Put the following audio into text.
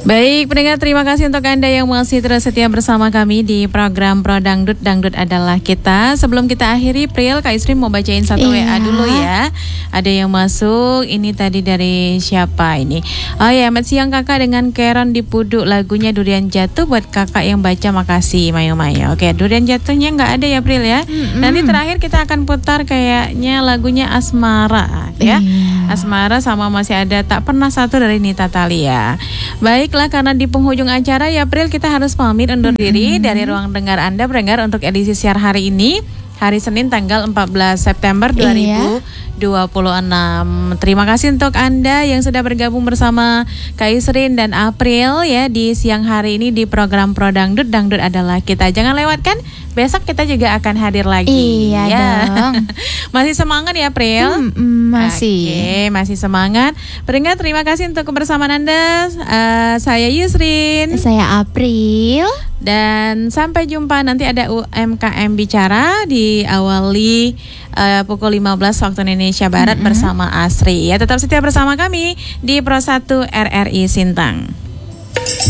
Baik, pendengar, terima kasih untuk Anda yang masih terus setia bersama kami di program Pro Dangdut. Dangdut adalah kita. Sebelum kita akhiri, Pril, Kak Isri mau bacain satu WA dulu ya. Ada yang masuk, ini tadi dari siapa ini? Oh ya, selamat siang kakak, dengan Karen di Puduk, lagunya Durian Jatuh buat kakak yang baca, makasih Mayo. Oke, Durian Jatuhnya nggak ada ya, Pril ya. Nanti terakhir kita akan putar kayaknya lagunya Asmara ya. Asmara sama masih ada Tak Pernah Satu dari Nita Thalia. Baiklah, karena di penghujung acara ya April, kita harus pamit undur diri dari ruang dengar Anda pendengar untuk edisi siar hari ini, hari Senin tanggal 14 September 2026. Terima kasih untuk Anda yang sudah bergabung bersama Kak Isrin dan April ya di siang hari ini di program Pro Dangdut. Dangdut adalah kita. Jangan lewatkan, besok kita juga akan hadir lagi. Iya dong. Masih semangat ya April? Masih. Oke, masih semangat. Pendengar, terima kasih untuk kebersamaan Anda. Saya Yusrin. Saya April. Dan sampai jumpa, nanti ada UMKM Bicara diawali pukul 15 waktu Indonesia Barat bersama Asri. Ya, tetap setia bersama kami di Pro 1 RRI Sintang.